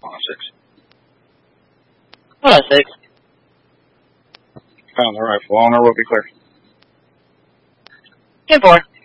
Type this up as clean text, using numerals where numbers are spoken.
6. 106. Found the rifle owner will be clear. 10-4.